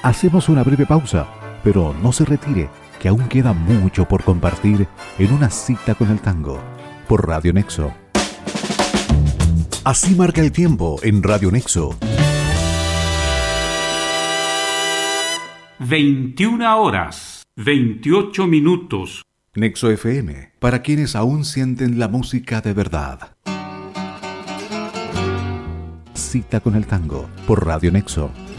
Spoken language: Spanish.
Hacemos una breve pausa, pero no se retire, que aún queda mucho por compartir en una cita con el tango por Radio Nexo. Así marca el tiempo en Radio Nexo. 21 horas, 28 minutos. Nexo FM, para quienes aún sienten la música de verdad. Cita con el tango por Radio Nexo.